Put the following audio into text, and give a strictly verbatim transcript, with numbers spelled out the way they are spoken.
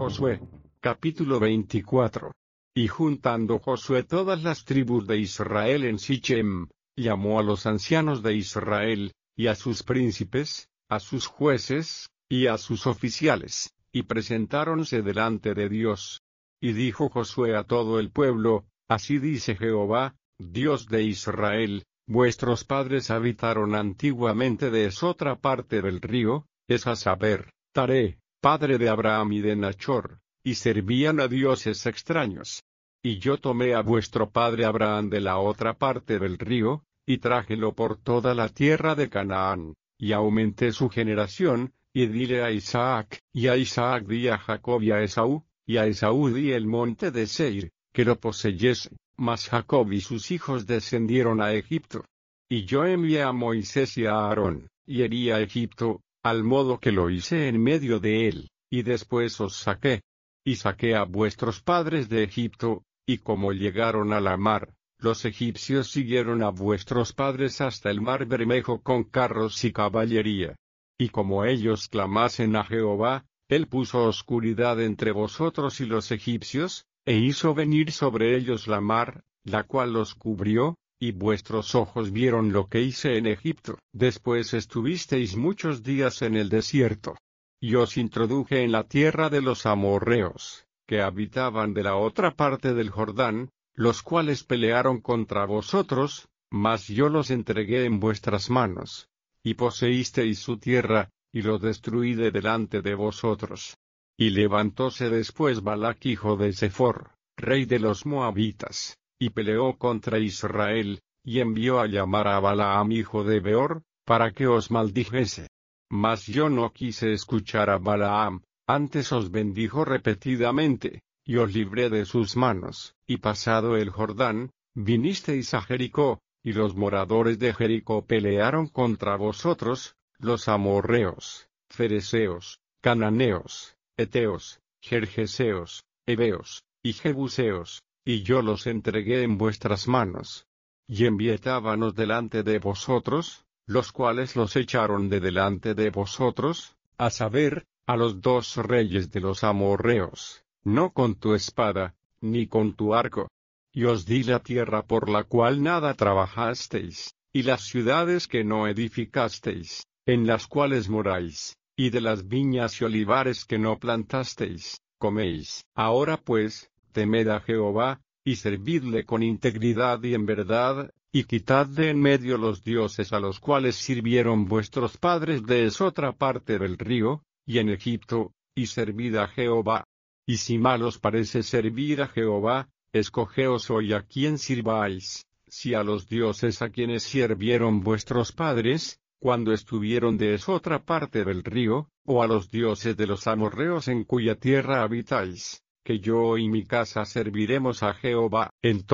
Josué. Capítulo veinticuatro. Y juntando Josué todas las tribus de Israel en Sichem, llamó a los ancianos de Israel, y a sus príncipes, a sus jueces, y a sus oficiales, y presentáronse delante de Dios. Y dijo Josué a todo el pueblo: Así dice Jehová, Dios de Israel: Vuestros padres habitaron antiguamente de esotra parte del río, es a saber, Taré, padre de Abraham y de Nachor, y servían a dioses extraños. Y yo tomé a vuestro padre Abraham de la otra parte del río, y trájelo por toda la tierra de Canaán, y aumenté su generación, y dile a Isaac, y a Isaac di a Jacob y a Esaú, y a Esaú di el monte de Seir, que lo poseyese. Mas Jacob y sus hijos descendieron a Egipto. Y yo envié a Moisés y a Aarón, y herí a Egipto, al modo que lo hice en medio de él, y después os saqué. Y saqué a vuestros padres de Egipto, y como llegaron a la mar, los egipcios siguieron a vuestros padres hasta el mar Bermejo con carros y caballería. Y como ellos clamasen a Jehová, él puso oscuridad entre vosotros y los egipcios, e hizo venir sobre ellos la mar, la cual los cubrió, y vuestros ojos vieron lo que hice en Egipto. Después estuvisteis muchos días en el desierto. Y os introduje en la tierra de los amorreos, que habitaban de la otra parte del Jordán, los cuales pelearon contra vosotros, mas yo los entregué en vuestras manos. Y poseísteis su tierra, y lo destruí de delante de vosotros. Y levantóse después Balac hijo de Sefor, rey de los moabitas, y peleó contra Israel, y envió a llamar a Balaam hijo de Beor, para que os maldijese. Mas yo no quise escuchar a Balaam, antes os bendijo repetidamente, y os libré de sus manos. Y pasado el Jordán, vinisteis a Jericó, y los moradores de Jericó pelearon contra vosotros, los amorreos, fereceos, cananeos, eteos, gergeseos, heveos, y jebuseos, y yo los entregué en vuestras manos. Y envié tábanos delante de vosotros, los cuales los echaron de delante de vosotros, a saber, a los dos reyes de los amorreos, no con tu espada, ni con tu arco. Y os di la tierra por la cual nada trabajasteis, y las ciudades que no edificasteis, en las cuales moráis, y de las viñas y olivares que no plantasteis, coméis. Ahora pues, temed a Jehová, y servidle con integridad y en verdad, y quitad de en medio los dioses a los cuales sirvieron vuestros padres de esotra parte del río, y en Egipto, y servid a Jehová. Y si mal os parece servir a Jehová, escogeos hoy a quién sirváis, si a los dioses a quienes sirvieron vuestros padres, cuando estuvieron de esotra parte del río, o a los dioses de los amorreos en cuya tierra habitáis, que yo y mi casa serviremos a Jehová. Entonces